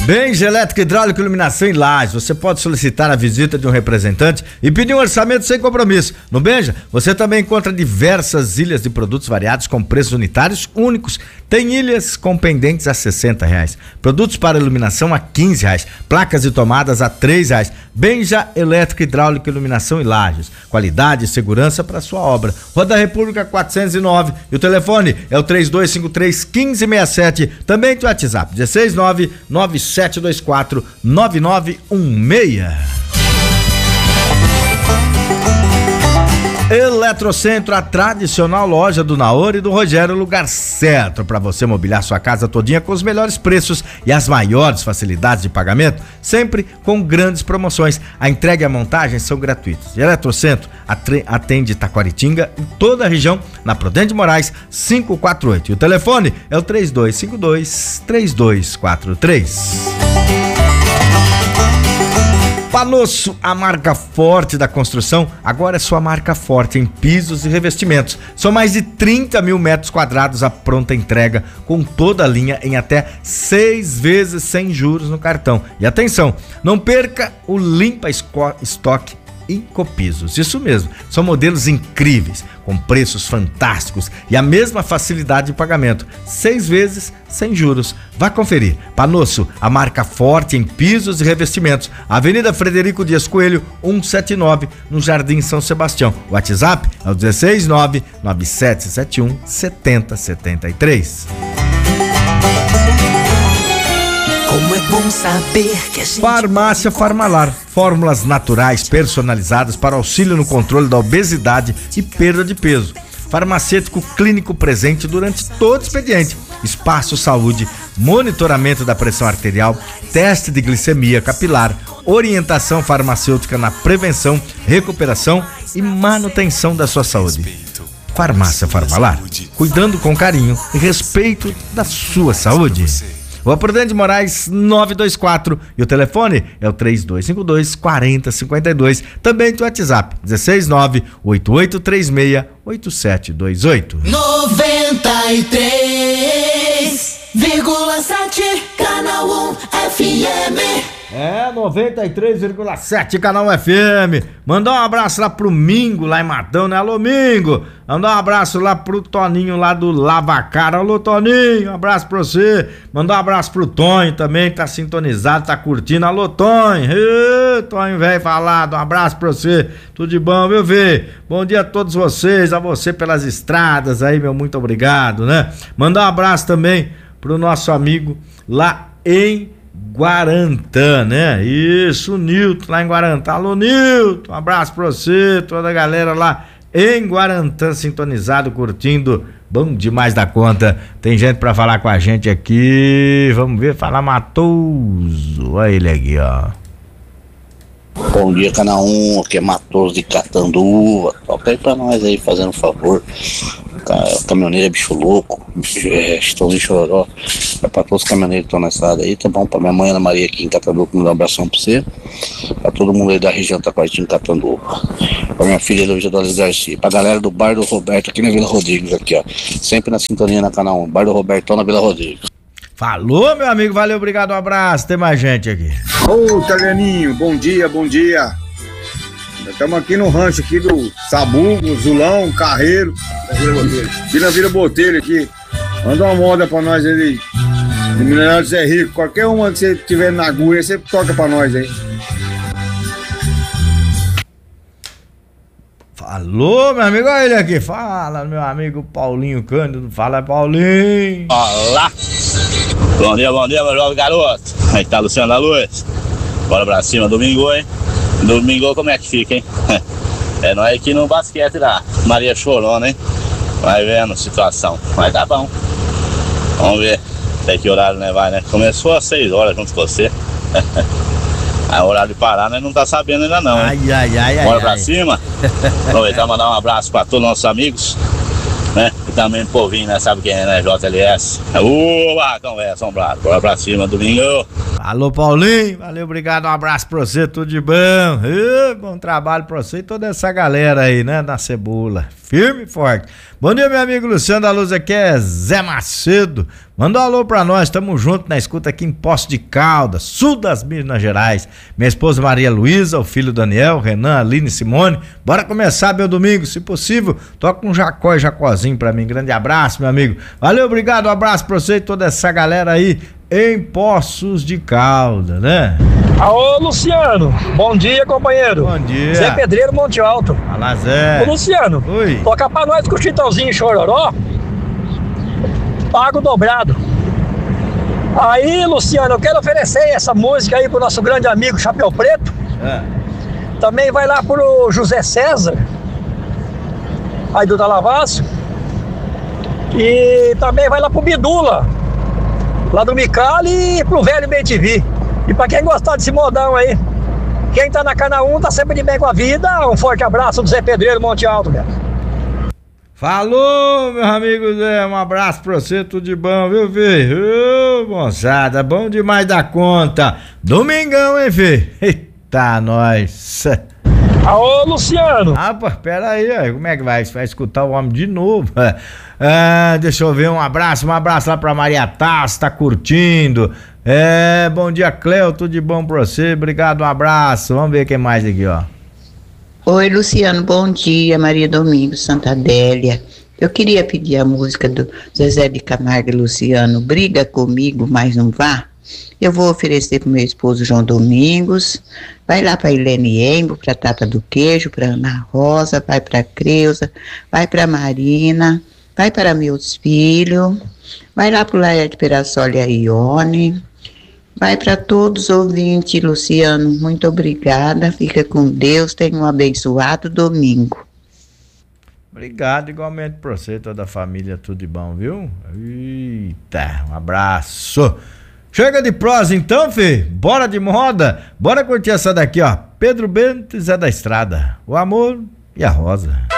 Benja Elétrica, Hidráulica, Iluminação e Lajes. Você pode solicitar a visita de um representante e pedir um orçamento sem compromisso. No Benja, você também encontra diversas ilhas de produtos variados com preços unitários únicos. Tem ilhas com pendentes a R$60, produtos para iluminação a R$15, placas e tomadas a R$3. Benja Elétrica, Hidráulica, Iluminação e Lajes. Qualidade e segurança para sua obra. Rua da República 409 e o telefone é o 3253-1567. Também tem o WhatsApp 16997249916. Eletrocentro, a tradicional loja do Naor e do Rogério, lugar certo para você mobiliar sua casa todinha com os melhores preços e as maiores facilidades de pagamento, sempre com grandes promoções. A entrega e a montagem são gratuitas. Eletrocentro atende Taquaritinga e toda a região, na Prudente de Moraes 548. E o telefone é o 3252-3243. Panosso, a marca forte da construção, agora é sua marca forte em pisos e revestimentos. São mais de 30 mil metros quadrados à pronta entrega, com toda a linha em até 6 vezes sem juros no cartão. E atenção, não perca o Limpa Estoque Incopisos. Isso mesmo, são modelos incríveis, com preços fantásticos e a mesma facilidade de pagamento, 6 vezes sem juros. Vá conferir. Panosso, a marca forte em pisos e revestimentos, Avenida Frederico Dias Coelho 179, no Jardim São Sebastião. O WhatsApp é o 16997717073. Como é bom saber que a gente... Farmácia Farmalar, fórmulas naturais personalizadas para auxílio no controle da obesidade e perda de peso. Farmacêutico clínico presente durante todo o expediente. Espaço Saúde, monitoramento da pressão arterial, teste de glicemia capilar, orientação farmacêutica na prevenção, recuperação e manutenção da sua saúde. Farmácia Farmalar, cuidando com carinho e respeito da sua saúde. Rua Prudente de Moraes 924 e o telefone é o 3252-4052. Também tem o WhatsApp 16988368728. 93,7 Canal 1 FM. É, 93,7 Canal FM. Mandar um abraço lá pro Mingo, lá em Matão, né? Alô, Mingo. Mandar um abraço lá pro Toninho, lá do Lavacara. Alô, Toninho, um abraço pra você. Mandar um abraço pro Tonho também, tá sintonizado, tá curtindo. Alô, Tonho. Tonho, velho falado, um abraço pra você. Tudo de bom, viu, Vê? Bom dia a todos vocês, a você pelas estradas aí, meu muito obrigado, né? Mandar um abraço também pro nosso amigo lá em Guarantã, né? Isso, Nilton, lá em Guarantã. Alô, Nilton, um abraço pra você, toda a galera lá em Guarantã, sintonizado, curtindo. Bom demais da conta. Tem gente pra falar com a gente aqui. Vamos ver, falar Matoso. Olha ele aqui, ó. Bom dia, Canal 1, aqui é Matoso de Catanduva. Toca aí pra nós aí, fazendo um favor. Caminhoneiro é bicho louco, Estãozinho Chororó. É pra todos os caminhoneiros que estão na estrada aí, tá bom? Pra minha mãe Ana Maria aqui em Catanduva, mandar um abração pra você. Pra todo mundo aí da região Taquaritinga, Catanduva. Pra minha filha Luísa Dolores Garcia. Pra galera do Bar do Roberto aqui na Vila Rodrigues, aqui, ó. Sempre na sintonia na Canal 1. Bar do Robertão na Vila Rodrigues. Falou, meu amigo, valeu, obrigado, um abraço. Tem mais gente aqui. Ô, Italianinho, bom dia, bom dia. Estamos aqui no rancho aqui do Sabugo, Zulão, Carreiro, Vila Botelho aqui. Manda uma moda pra nós aí, do Mineral de Zé Rico. Qualquer uma que você tiver na agulha, você toca pra nós aí. Falou, meu amigo, olha ele aqui. Fala, meu amigo Paulinho Cândido. Fala, Paulinho. Olá. Bom dia, meu jovem garoto. Aí tá Luciano da Luz. Bora pra cima, domingo, hein? Domingo como é que fica, hein? É nós aqui no basquete lá, Maria Chorona, hein? Vai vendo a situação, mas tá bom. Vamos ver até que horário, né, vai, né? Começou às 6 horas junto com você. Aí o horário de parar, nós não tá sabendo ainda não, hein? Bora pra cima. Aproveitar e mandar um abraço pra todos os nossos amigos, né? E também o povinho, né? Sabe quem é, né? JLS. Conversa, assombrado. Bora pra cima, domingo. Alô, Paulinho, valeu, obrigado, um abraço pra você, tudo de bom. Bom trabalho pra você e toda essa galera aí, né, da Cebola. Firme e forte. Bom dia, meu amigo Luciano da Luz, aqui é Zé Macedo. Manda um alô pra nós, tamo junto na escuta aqui em Poços de Caldas, sul das Minas Gerais. Minha esposa Maria Luísa, o filho Daniel, Renan, Aline e Simone. Bora começar meu domingo, se possível, toca um Jacó e Jacozinho pra mim. Grande abraço, meu amigo. Valeu, obrigado, um abraço pra você e toda essa galera aí em Poços de Caldas, né? Alô, Luciano, bom dia, companheiro. Bom dia. Zé Pedreiro, Monte Alto. Fala, Zé. Ô, Luciano, Oi. toca pra nós com o Chitãozinho Chororó, pago dobrado. Aí, Luciano, eu quero oferecer essa música aí pro nosso grande amigo Chapéu Preto. Também vai lá pro José César, aí do Dalavaço. E também vai lá pro Bidula, lá do Micali, e pro velho BTV. E pra quem gostar desse modão aí, quem tá na Cana 1 tá sempre de bem com a vida. Um forte abraço do Zé Pedreiro, Monte Alto, velho. Falou, meu amigo Zé, um abraço pra você, tudo de bom, viu, filho? Moçada, bom demais da conta. Domingão, hein, filho? Eita, nós. Alô, Luciano. Pô, pera aí, como é que vai? Você vai escutar o homem de novo? Deixa eu ver, um abraço lá pra Maria Tassi, tá curtindo. Bom dia, Cleo, tudo de bom pra você, obrigado, um abraço. Vamos ver quem mais aqui, ó. Oi, Luciano, bom dia, Maria Domingos, Santa Adélia. Eu queria pedir a música do Zezé de Camargo e Luciano, Briga Comigo, Mas Não Vá. Eu vou oferecer pro meu esposo João Domingos, vai lá pra Helene Embo, pra Tata do Queijo, pra Ana Rosa, vai pra Creuza, vai pra Marina, vai para meus filhos, vai lá pro Laerte Perassoli e Ione, vai para todos os ouvintes, Luciano, muito obrigada, fica com Deus, tenha um abençoado domingo. Obrigado, igualmente pra você, toda a família, tudo de bom, viu? Eita, um abraço. Chega de prosa então, filho, bora de moda, bora curtir essa daqui, ó. Pedro Bento e Zé da Estrada, o amor e a rosa.